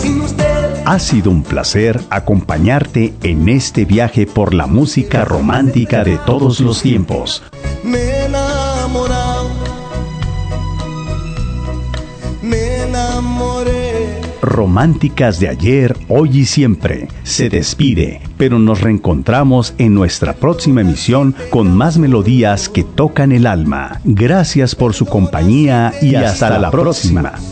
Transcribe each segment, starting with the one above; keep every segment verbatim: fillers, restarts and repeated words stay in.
sin usted. Ha sido un placer acompañarte en este viaje por la música romántica de todos los tiempos. Me he enamorado, me enamoré. Románticas de ayer, hoy y siempre. Se despide, pero nos reencontramos en nuestra próxima emisión con más melodías que tocan el alma. Gracias por su compañía y, y hasta, hasta la próxima. próxima.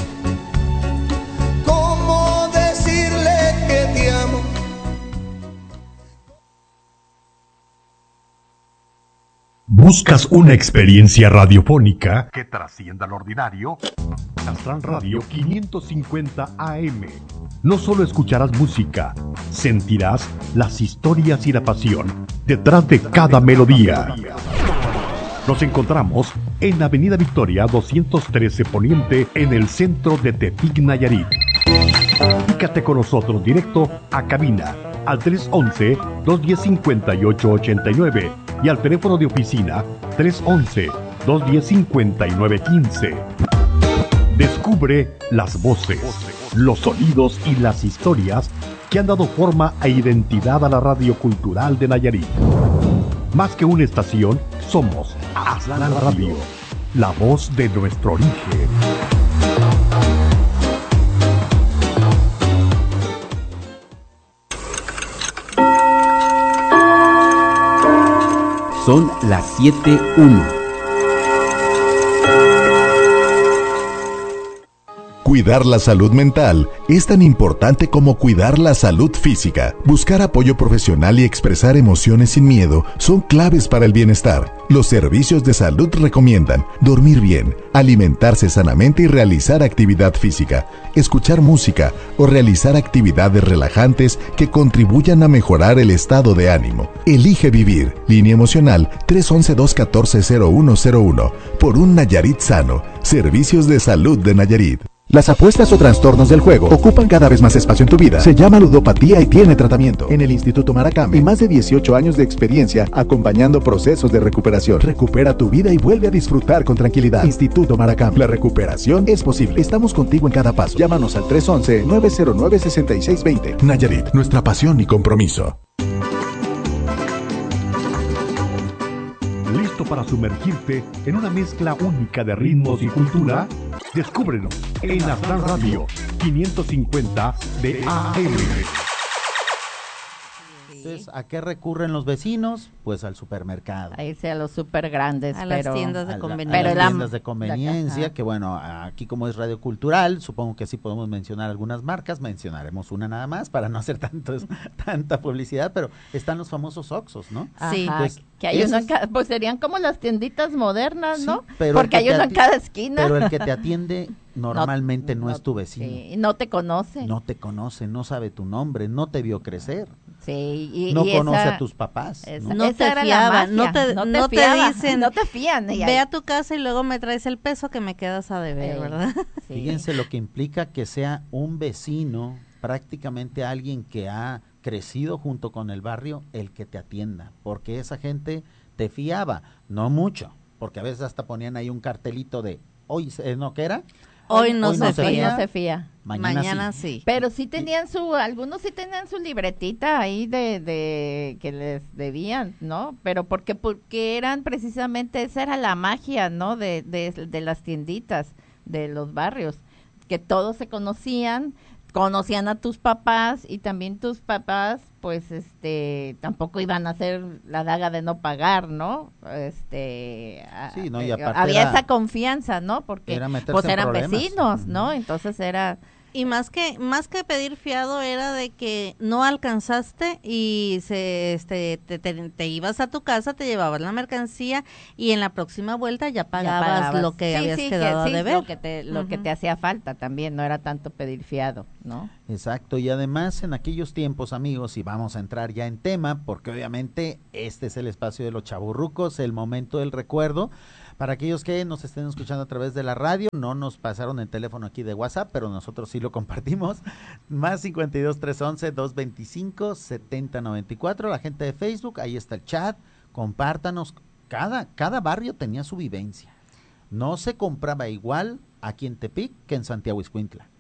¿Buscas una experiencia radiofónica que trascienda lo ordinario? Astral Radio quinientos cincuenta A M. No solo escucharás música, sentirás las historias y la pasión detrás de cada melodía. Nos encontramos en Avenida Victoria doscientos trece Poniente, en el centro de Tepic, Nayarit. Comunícate con nosotros directo a cabina al tres once, dos diez, cincuenta y ocho ochenta y nueve y al teléfono de oficina tres once, dos diez, cincuenta y nueve quince. Descubre las voces, los sonidos y las historias que han dado forma e identidad a la radio cultural de Nayarit. Más que una estación, somos Astral Radio, la voz de nuestro origen. Son las siete uno. Cuidar la salud mental es tan importante como cuidar la salud física. Buscar apoyo profesional y expresar emociones sin miedo son claves para el bienestar. Los servicios de salud recomiendan dormir bien, alimentarse sanamente y realizar actividad física, escuchar música o realizar actividades relajantes que contribuyan a mejorar el estado de ánimo. Elige vivir. Línea emocional tres once, dos catorce, cero uno cero uno. Por un Nayarit sano. Servicios de salud de Nayarit. Las apuestas o trastornos del juego ocupan cada vez más espacio en tu vida. Se llama ludopatía y tiene tratamiento. En el Instituto Maracame, y más de dieciocho años de experiencia acompañando procesos de recuperación. Recupera tu vida y vuelve a disfrutar con tranquilidad. Instituto Maracame. La recuperación es posible. Estamos contigo en cada paso. Llámanos al tres once, nueve cero nueve, seis seis dos cero. Nayarit, nuestra pasión y compromiso. ¿Listo para sumergirte en una mezcla única de ritmos y cultura? Descúbrenos en Astral Radio quinientos cincuenta de A M. Entonces, ¿a qué recurren los vecinos? Pues al supermercado. A irse a los super grandes. A pero, las tiendas de a la- conveniencia. a las Pero la- tiendas de conveniencia, la- que bueno, aquí como es radio cultural, supongo que sí podemos mencionar algunas marcas, mencionaremos una nada más para no hacer tantos, tanta publicidad, pero están los famosos Oxxos, ¿no? Sí. Ajá, Entonces, que hay uno en esos- cada, pues serían como las tienditas modernas, Sí, ¿no? pero el Porque que hay te uno en ati- cada esquina. Pero el que te atiende normalmente no, es tu vecino. Sí, no te conoce. No te conoce, no sabe tu nombre, no te vio crecer, Sí, y, no y conoce esa- a tus papás. esa- No esa te era la fiaban, no magia, te- no te, no te fiaban, dicen, no te fían. y Ve ahí- a tu casa y luego me traes el peso que me quedas a deber, Ey, ¿verdad? sí. Fíjense lo que implica que sea un vecino, prácticamente alguien que ha crecido junto con el barrio, el que te atienda, porque esa gente te fiaba, no mucho, porque a veces hasta ponían ahí un cartelito de, hoy, se- ¿no qué era? Hoy no Hoy se no se Hoy fía. no se fía. Mañana, Mañana sí. sí. Pero sí tenían su, algunos sí tenían su libretita ahí de, de que les debían, ¿no? Pero porque porque eran precisamente, esa era la magia, ¿no? De, de, de las tienditas, de los barrios, que todos se conocían, conocían a tus papás y también tus papás, pues, este, tampoco iban a hacer la daga de no pagar, ¿no? Este, a- Sí, no, y eh, aparte había era- esa confianza, ¿no? Porque era meterse pues en eran problemas. vecinos, Ujú. ¿no? Entonces era Y más que más que pedir fiado era de que no alcanzaste y se este te, te- te ibas a tu casa, te llevabas la mercancía y en la próxima vuelta ya pagabas, Ya pagabas. lo que Sí, habías sí, quedado sí, a deber. lo que te lo que Ujú. te hacía falta también, no era tanto pedir fiado, ¿no? Exacto, y además en aquellos tiempos, amigos, y vamos a entrar ya en tema, porque obviamente este es el espacio de los chavorrucos, el momento del recuerdo. Para aquellos que nos estén escuchando a través de la radio, no nos pasaron el teléfono aquí de WhatsApp, pero nosotros sí lo compartimos. Más cincuenta y dos, trescientos once, doscientos veinticinco, setenta noventa y cuatro. La gente de Facebook, ahí está el chat, compártanos. Cada, cada barrio tenía su vivencia. No se compraba igual aquí en Tepic que en Santiago Ixcuintla.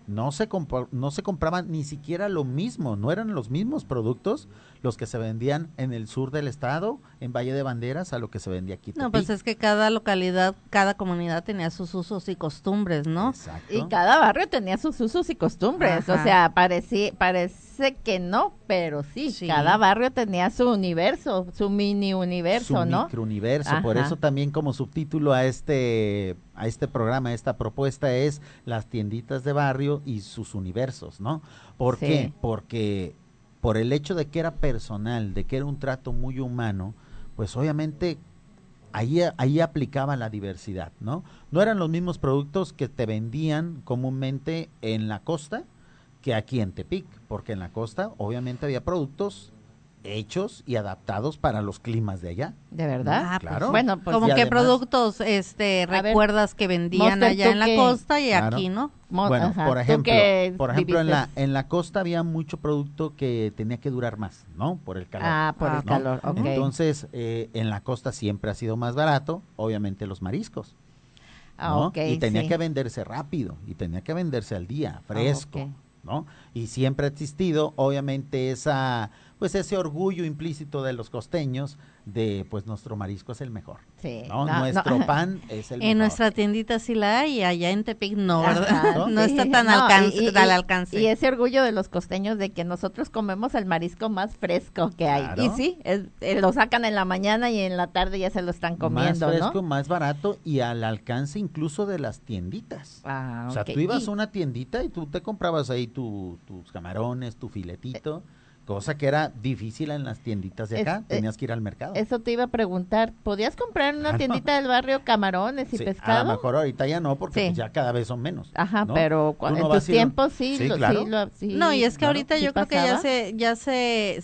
no se comp- no se compraban ni siquiera lo mismo, no eran los mismos productos los que se vendían en el sur del estado, en Valle de Banderas, a lo que se vendía aquí. No, pues es que cada localidad, cada comunidad tenía sus usos y costumbres, ¿no? Exacto. Y cada barrio tenía sus usos y costumbres, Ajá. o sea, pareci- parece que no, pero sí, Sí. cada barrio tenía su universo, su mini universo, su ¿no? microuniverso, por Ajá. eso también como subtítulo a este a este programa, a esta propuesta es las tienditas de barrio y sus universos, ¿no? ¿Por Sí. qué? Porque por el hecho de que era personal, de que era un trato muy humano, pues obviamente ahí, ahí aplicaba la diversidad, ¿no? No eran los mismos productos que te vendían comúnmente en la costa que aquí en Tepic, porque en la costa obviamente había productos hechos y adaptados para los climas de allá. ¿De verdad? Ah, Claro. pues, Bueno, pues como y qué además- productos este A ver, recuerdas que vendían Monster, allá ¿tú en la qué? costa y Claro. aquí, ¿no? mo- Bueno, ajá, por tú ejemplo, que por ejemplo en la viviste- en la costa había mucho producto que tenía que durar más, ¿no? Por el calor. Ah, por Ah, el ¿no? calor, ok. Entonces, eh, en la costa siempre ha sido más barato, obviamente los mariscos, Ah, ¿no? ok, y tenía sí. que venderse rápido, y tenía que venderse al día, fresco, ok. ¿no? Y siempre ha existido, obviamente, esa, pues ese orgullo implícito de los costeños de, pues nuestro marisco es el mejor, Sí, ¿no? no, Nuestro no. pan es el mejor. En nuestra tiendita sí la hay y allá en Tepic no, ¿verdad? Ajá, No sí. está tan No, alcance, y- y- al y- alcance. Y ese orgullo de los costeños de que nosotros comemos el marisco más fresco que hay. Claro. Y sí, es- eh, lo sacan en la mañana y en la tarde ya se lo están comiendo, más fresco, ¿no? más barato y al alcance incluso de las tienditas. Ah, O sea, ok. tú ibas Y- a una tiendita y tú te comprabas ahí tu, tus camarones, tu filetito, cosa que era difícil en las tienditas de Es- acá, eh, tenías que ir al mercado. Eso te iba a preguntar, ¿podías comprar en una Ah, no. tiendita del barrio camarones y Sí, pescado? a lo mejor ahorita ya no, porque Sí. pues, ya cada vez son menos. Ajá, ¿no? pero cu- Tú en no tus vas a ir- tiempos sí, Sí, lo, claro. sí, lo- sí, No, y es que claro. ahorita ¿Sí yo creo que ya pasaba? se ya se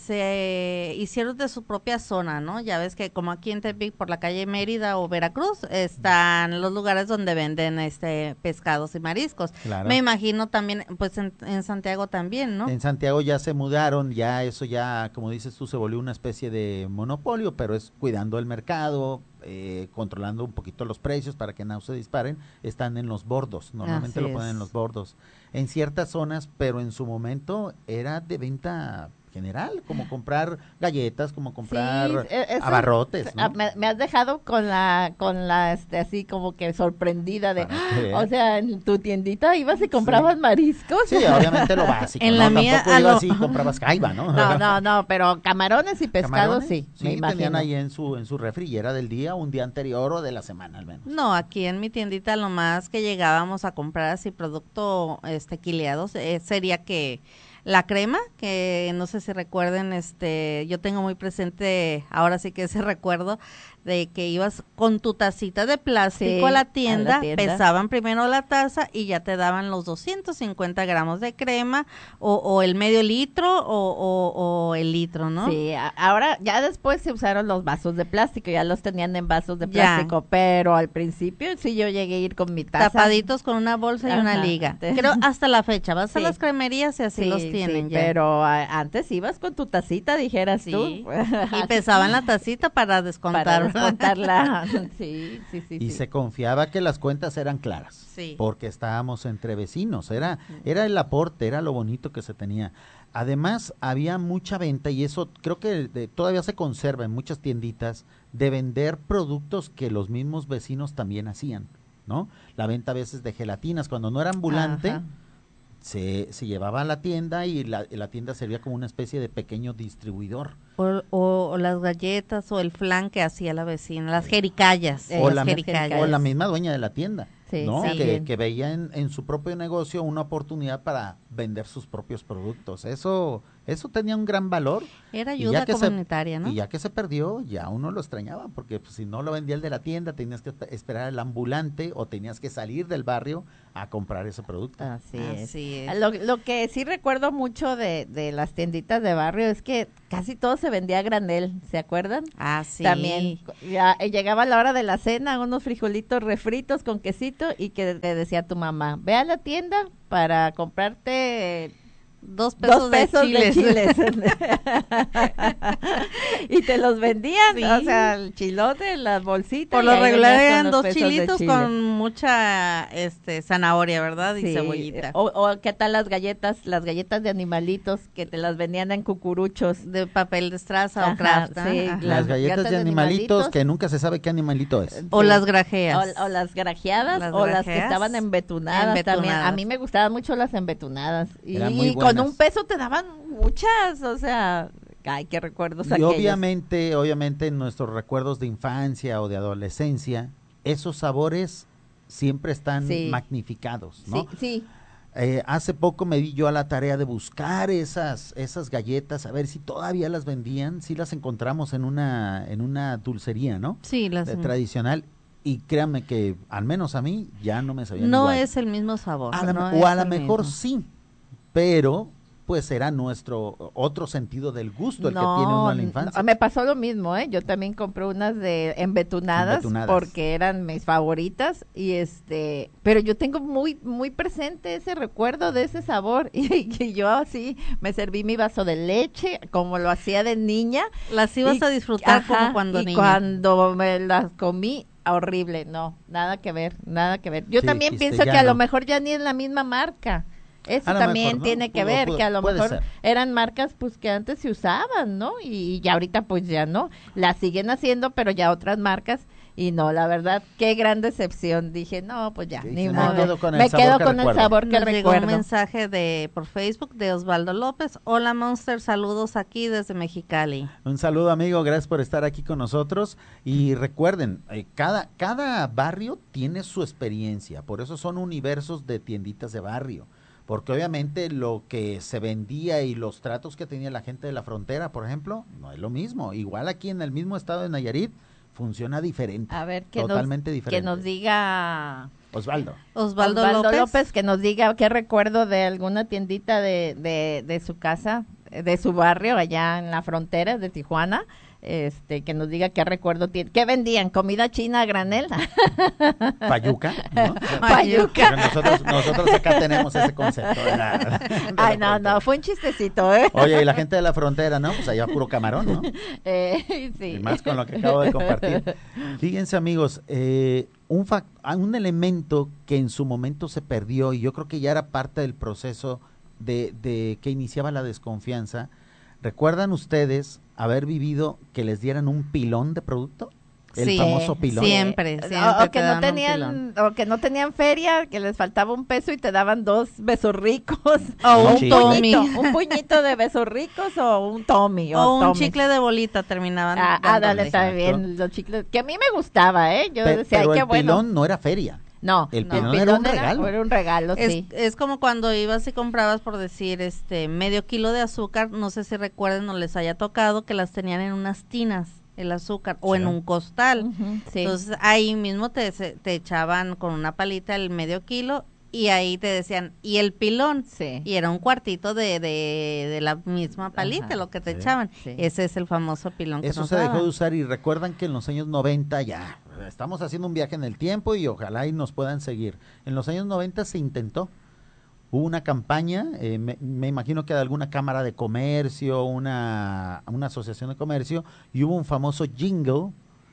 se hicieron de su propia zona, ¿no? Ya ves que como aquí en Tepic por la calle Mérida o Veracruz están los lugares donde venden este pescados y mariscos. Claro. Me imagino también pues en, en Santiago también, ¿no? En Santiago ya se mudaron, ya eso ya, como dices tú, se volvió una especie de monopolio, pero es cuidando el mercado, eh, controlando un poquito los precios para que no se disparen, están en los bordos, normalmente Así lo ponen en es. los bordos, en ciertas zonas, pero en su momento era de venta general, como comprar galletas, como comprar Sí, e- eso- abarrotes, Ah, ¿no? Me, me has dejado con la, con la, este, así como que sorprendida de, Para que o veas. sea, en tu tiendita ibas y comprabas mariscos. Sí, obviamente lo básico, En ¿no? la mía, Tampoco a ibas lo- y comprabas caiba, ¿no? No, no, no, pero camarones y pescados ¿Camarones? sí, me Sí, imagino. tenían ahí en su, en su refri, y era del día, un día anterior o de la semana al menos. No, aquí en mi tiendita lo más que llegábamos a comprar así producto este quileados eh, sería que la crema, que no sé si recuerden, este, yo tengo muy presente ahora sí que ese recuerdo de que ibas con tu tacita de plástico Sí, a, la a la tienda, tienda. pesaban primero la taza y ya te daban los doscientos cincuenta gramos de crema o, o el medio litro o, o, o el litro, ¿no? Sí, a- ahora ya después se usaron los vasos de plástico, ya los tenían en vasos de Ya. plástico, pero al principio sí yo llegué a ir con mi taza. Tapaditos con una bolsa y una Ajá. liga. Creo hasta la fecha, vas Sí. a las cremerías y así Sí, los sí, tienen ya. pero a- antes ibas con tu tacita, dijeras Sí. tú. Y pesaban la tacita para descontar. para ¿verdad? descontarla. Sí, sí, sí. Y sí. se confiaba que las cuentas eran claras, Sí. porque estábamos entre vecinos, era, era el aporte, era lo bonito que se tenía. Además, había mucha venta, y eso creo que de- todavía se conserva en muchas tienditas, de vender productos que los mismos vecinos también hacían, ¿no? La venta a veces de gelatinas, cuando no era ambulante, Ajá. se, se llevaba a la tienda y la, y la tienda servía como una especie de pequeño distribuidor. O, o- o las galletas o el flan que hacía la vecina, las jericayas. Eh, o, las la, jericayas. o la misma dueña de la tienda, Sí, ¿no? Que, también. que veía en, en su propio negocio una oportunidad para vender sus propios productos. Eso eso tenía un gran valor. Era Y ayuda ya que se- comunitaria, ¿no? Y ya que se perdió, ya uno lo extrañaba, porque pues, si no lo vendía el de la tienda, tenías que esp- esperar al ambulante o tenías que salir del barrio a comprar ese producto. Así, Así es. es. Lo, lo que sí recuerdo mucho de, de las tienditas de barrio es que casi todo se vendía a granel, ¿se acuerdan? Ah, sí. También ya eh, llegaba la hora de la cena, unos frijolitos refritos con quesito y que te decía tu mamá, ve a la tienda para comprarte Dos pesos, dos pesos de chiles. de chiles. Y te los vendían, Sí. o sea, el chilote, las bolsitas. Por y lo ahí regular venías con eran los dos pesos de chilitos chile. con mucha este zanahoria, ¿verdad? Y Sí, cebollita. O, o qué tal las galletas, las galletas de animalitos que te las vendían en cucuruchos. De papel de estraza Ajá, o craft. ¿eh? sí, Ajá. Las las galletas galletas de de animalitos, animalitos. que nunca se sabe qué animalito es. O Sí. las grajeas. O, o las grajeadas Las o las que grajeas. estaban embetunadas, también. Embetunadas. A mí me gustaban mucho las embetunadas. Y, Eran muy y con buenas. un peso te daban muchas, o sea, ay, qué recuerdos Y aquellos. obviamente, obviamente en nuestros recuerdos de infancia o de adolescencia, esos sabores siempre están Sí. magnificados, ¿no? Sí, sí. Eh, hace poco me di yo a la tarea de buscar esas, esas galletas, a ver si todavía las vendían, si las encontramos en una, en una dulcería, ¿no? Sí, las De tradicional. Y créanme que, al menos a mí, ya no me sabían no igual. es el mismo sabor. A la- no o a es lo el mejor mismo. sí, pero pues era nuestro otro sentido del gusto el que tiene uno en la infancia. no, me pasó lo mismo, ¿eh? Yo también compré unas de embetunadas, Embetunadas. porque eran mis favoritas y este, pero yo tengo muy muy presente ese recuerdo de ese sabor y, y yo así me serví mi vaso de leche como lo hacía de niña. Las ibas Y- a disfrutar ajá, como cuando y niña. cuando me las comí, horrible, no, nada que ver, nada que ver. Yo Sí, también dijiste, pienso que ya a lo no. mejor ya ni es la misma marca. Eso A lo también mejor, ¿no? tiene que Pudo- ver, pudo- que a lo puede mejor ser. eran marcas pues que antes se usaban, ¿no? Y, y ahorita pues ya no. Las siguen haciendo, pero ya otras marcas. Y no, la verdad, qué gran decepción. Dije, no, pues ya, Sí, ni me modo. quedo con el Me sabor quedo que con el recuerdo. sabor que Nos llegó un recuerdo. mensaje de por Facebook de Osvaldo López. Hola Monster, saludos aquí desde Mexicali. Un saludo, amigo, gracias por estar aquí con nosotros. Y recuerden, eh, cada, cada barrio tiene su experiencia, por eso son universos de tienditas de barrio. Porque obviamente lo que se vendía y los tratos que tenía la gente de la frontera, por ejemplo, no es lo mismo. Igual aquí en el mismo estado de Nayarit funciona diferente. A ver, que totalmente nos, diferente. que nos diga Osvaldo. Osvaldo, Osvaldo López. López, que nos diga qué recuerdo de alguna tiendita de, de, de su casa, eh, de su barrio, allá en la frontera de Tijuana, este, que nos diga qué recuerdo tiene. ¿Qué vendían? ¿Comida china a granel? Payuca, ¿no? Payuca. Porque nosotros, nosotros acá tenemos ese concepto. de la- de la Ay, no, frontera. no, fue un chistecito, ¿eh? Oye, y la gente de la frontera, ¿no? Pues allá puro camarón, ¿no? Eh, sí. Y más con lo que acabo de compartir. Fíjense, amigos, eh, un, fac- ah, un elemento que en su momento se perdió y yo creo que ya era parte del proceso de, de que iniciaba la desconfianza. ¿Recuerdan ustedes haber vivido que les dieran un pilón de producto? El Sí, famoso pilón. siempre, O- siempre o, te que no dan un tenían pilón. o que no tenían feria, que les faltaba un peso y te daban dos besos ricos O un un chicle. puñito, un puñito de besos ricos o un Tommy O un Tommy. chicle de bolita terminaban. Ah, ah, dale, dándole. está bien, los chicles, que a mí me gustaba, ¿eh? Yo Pe- decía, pero ay, qué el bueno. pilón no era feria. No, el no, pilón era un regalo. Era un regalo, Es, sí. es como cuando ibas y comprabas, por decir, este medio kilo de azúcar, no sé si recuerden o les haya tocado que las tenían en unas tinas, el azúcar, o Sí. en un costal. Ujú, sí. Entonces ahí mismo te, se- te echaban con una palita el medio kilo y ahí te decían, y el pilón. Sí. Y era un cuartito de, de, de la misma palita, Ajá, lo que te sí. echaban. Sí. Ese es el famoso pilón que Eso nos se dejó daban. de usar y recuerdan que en los años noventa ya, estamos haciendo un viaje en el tiempo y ojalá y nos puedan seguir. En los años noventa se intentó, hubo una campaña, eh, me, me imagino que de alguna cámara de comercio, una, una asociación de comercio, y hubo un famoso jingle.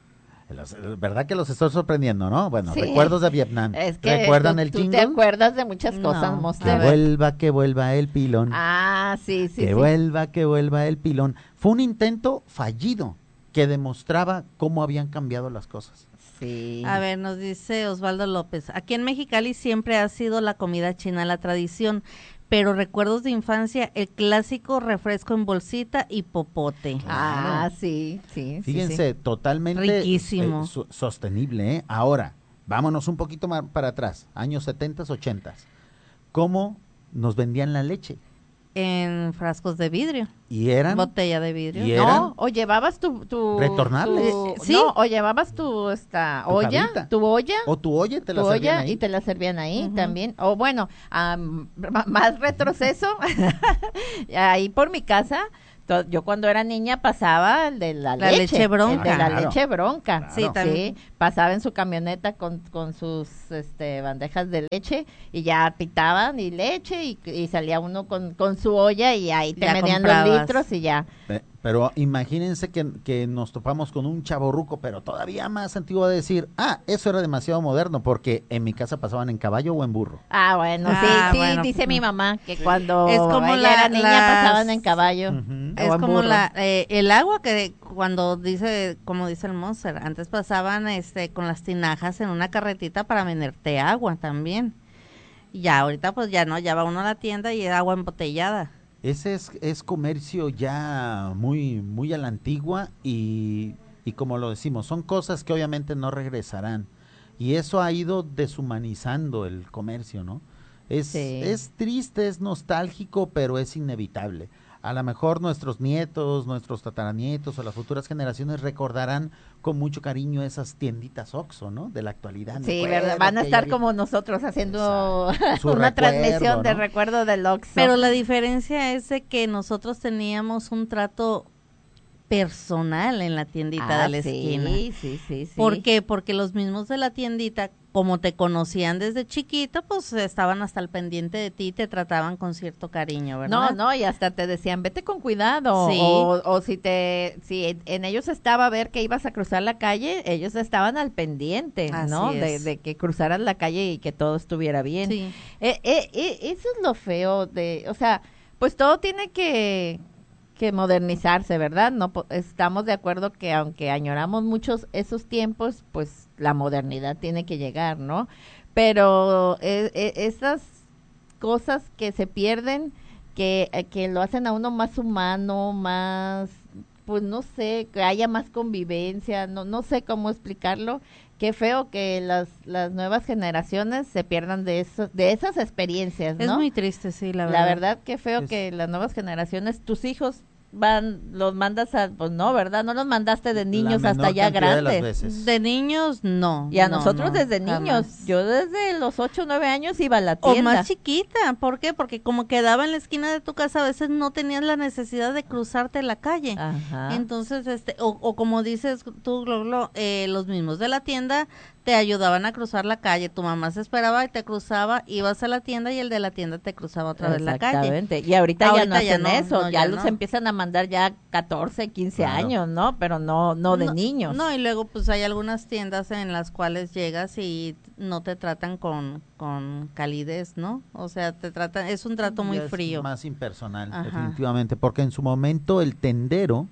Los- ¿Verdad que los estoy sorprendiendo, no? Bueno, Sí. recuerdos de Vietnam. Es que ¿Recuerdan tú, el tú jingle? te acuerdas de muchas No, cosas, a Que Monster. ver. vuelva, que vuelva el pilón. Ah, sí, sí, que sí. vuelva, que vuelva el pilón. Fue un intento fallido que demostraba cómo habían cambiado las cosas. Sí. A ver, nos dice Osvaldo López, aquí en Mexicali siempre ha sido la comida china la tradición, pero recuerdos de infancia, el clásico refresco en bolsita y popote. Ah, sí, sí. sí, Fíjense, totalmente Riquísimo. eh, so- sostenible. ¿eh? Ahora, vámonos un poquito más para atrás, años setentas, ochentas. ¿Cómo nos vendían la leche? En frascos de vidrio, Y eran botella de vidrio. y sí. eran No, o llevabas tu, tu retornables. tu- ¿Sí? No, o llevabas tu esta Tu olla, jarrita. tu olla, o tu oye te la tu servían olla ahí. y te la servían ahí Ujú. también. O bueno, am, ma- más retroceso, ahí por mi casa To- Yo cuando era niña pasaba el de la, La leche, leche bronca. el de la Claro. leche bronca, Claro. Sí, también. sí, pasaba en su camioneta con, con sus este, bandejas de leche y ya pitaban y leche y, y salía uno con, con su olla y ahí te Ya medían los comprabas. litros y ya. Pe- Pero imagínense que, que nos topamos con un chavorruco, pero todavía más antiguo de decir, ah, eso era demasiado moderno, porque en mi casa pasaban en caballo o en burro. Ah, bueno, Ah, sí, sí, bueno, dice pues, mi mamá que cuando Es como ella la- era niña las- pasaban en caballo. Ujú. o Es en como burro. la eh, el agua que cuando dice, como dice el Monster, antes pasaban este con las tinajas en una carretita para venderte agua también. Y ya ahorita pues ya no, ya va uno a la tienda y es agua embotellada. Ese es, es comercio ya muy, muy a la antigua y, y como lo decimos, son cosas que obviamente no regresarán. Y eso ha ido deshumanizando el comercio, ¿no? Es, Sí. es triste, es nostálgico, pero es inevitable. A lo mejor nuestros nietos, nuestros tataranietos o las futuras generaciones recordarán con mucho cariño esas tienditas Oxxo, ¿no? De la actualidad. Me Sí, acuerdo verdad, van a que estar había- como nosotros haciendo Su una recuerdo, transmisión de ¿no? recuerdo del Oxxo. Pero la diferencia es de que nosotros teníamos un trato personal en la tiendita Ah, de la sí, esquina. Sí, sí, sí. ¿Por qué? Porque los mismos de la tiendita, como te conocían desde chiquita, pues estaban hasta el pendiente de ti y te trataban con cierto cariño, ¿verdad? No, no, y hasta te decían, vete con cuidado. Sí. O, o si te, si en ellos estaba a ver que ibas a cruzar la calle, ellos estaban al pendiente, ¿no? Así De, es. de que cruzaras la calle y que todo estuviera bien. Sí. Eh, eh, eh, eso es lo feo de, o sea, pues todo tiene que, que modernizarse, ¿verdad? No po- estamos de acuerdo que aunque añoramos muchos esos tiempos, pues la modernidad tiene que llegar, ¿no? Pero eh, eh, esas cosas que se pierden, que, eh, que lo hacen a uno más humano, más, pues no sé, que haya más convivencia, no, no sé cómo explicarlo. Qué feo que las, las nuevas generaciones se pierdan de eso, de esas experiencias, ¿no? Es muy triste, sí, la verdad. La verdad, qué feo Es- que las nuevas generaciones, tus hijos van, los mandas a, pues no, ¿verdad? No los mandaste de niños La hasta menor ya cantidad de las grandes. veces. De niños, no. Y a no, nosotros no, desde niños, jamás. yo desde los ocho o nueve años iba a la O tienda. más chiquita, ¿por qué? Porque como quedaba en la esquina de tu casa, a veces no tenías la necesidad de cruzarte la calle. Ajá. Entonces, este, o, o como dices tú, Glo, Glo, eh, los mismos de la tienda te ayudaban a cruzar la calle. Tu mamá se esperaba y te cruzaba, ibas a la tienda y el de la tienda te cruzaba otra vez la calle. Exactamente. Y ahorita, ya Ahorita no ya hacen no, eso, no, ya, ya los no. empiezan a mandar ya catorce, quince Claro. años, ¿no? Pero no no de niños. No, y luego pues hay algunas tiendas en las cuales llegas y no te tratan con, con calidez, ¿no? O sea, te tratan, es un trato muy Ya es frío. más impersonal, Ajá. definitivamente, porque en su momento el tendero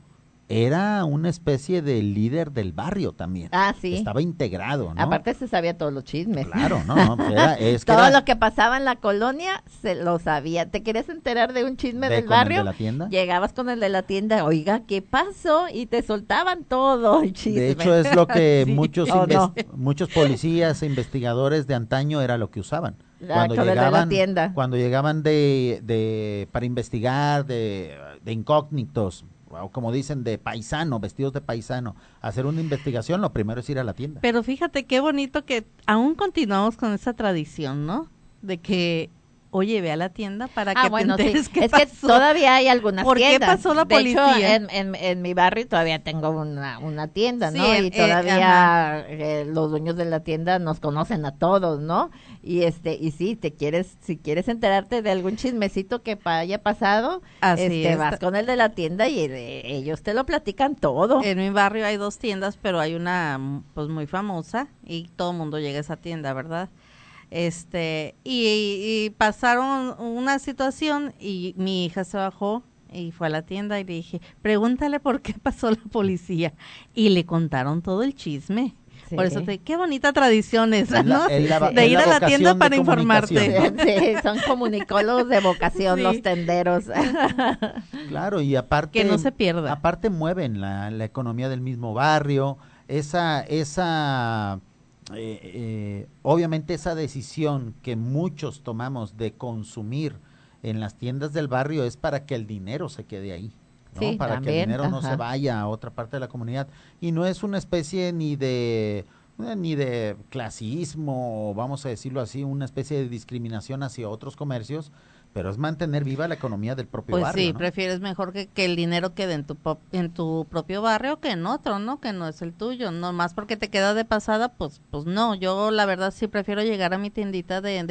era una especie de líder del barrio también. Ah, sí. Estaba integrado, ¿no? Aparte se sabía todos los chismes. Claro, no, no, pues era- es que Todo era lo que pasaba en la colonia se lo sabía. ¿Te querías enterar de un chisme de del con el barrio? de la tienda. Llegabas con el de la tienda, oiga, ¿qué pasó? Y te soltaban todo el chisme. De hecho, es lo que Sí. muchos Oh, no. inves- muchos policías e investigadores de antaño era lo que usaban. Ah, con el de la tienda. Cuando llegaban de, de para investigar de, de incógnitos, o como dicen, de paisano, vestidos de paisano, hacer una investigación, lo primero es ir a la tienda. Pero fíjate qué bonito que aún continuamos con esa tradición, ¿no? De que, oye, ve a la tienda para Ah, que bueno, te sí. enteres qué Es que pasó. todavía hay algunas ¿Por qué tiendas. pasó la De hecho, policía? en, en, en mi barrio todavía tengo una, una tienda, Sí, ¿no? eh, y eh, todavía eh, los dueños de la tienda nos conocen a todos, ¿no? Y este y sí, te quieres si quieres enterarte de algún chismecito que pa- haya pasado, Así este es. vas con el de la tienda y eh, ellos te lo platican todo. En mi barrio hay dos tiendas, pero hay una mm, pues muy famosa y todo el mundo llega a esa tienda, ¿verdad? Este, y, y pasaron una situación y mi hija se bajó y fue a la tienda y le dije, pregúntale por qué pasó la policía. Y le contaron todo el chisme. Sí. Por eso te qué bonita tradición esa, Es la- ¿no? es la- de es ir la a la tienda vocación de para informarte. comunicación, Sí, son comunicólogos de vocación Sí. los tenderos. Claro, y aparte Que no se pierda. Aparte mueven la, la economía del mismo barrio, esa esa eh, eh, obviamente esa decisión que muchos tomamos de consumir en las tiendas del barrio es para que el dinero se quede ahí, ¿no? Sí, Para que también, el dinero no ajá. se vaya a otra parte de la comunidad y no es una especie ni de eh, ni de clasismo, o vamos a decirlo así, una especie de discriminación hacia otros comercios, pero es mantener viva la economía del propio Pues barrio, sí, ¿no? prefieres mejor que, que el dinero quede en tu pop- en tu propio barrio que en otro, ¿no? Que no es el tuyo, no más porque te queda de pasada, pues pues no, yo la verdad sí prefiero llegar a mi tiendita de, de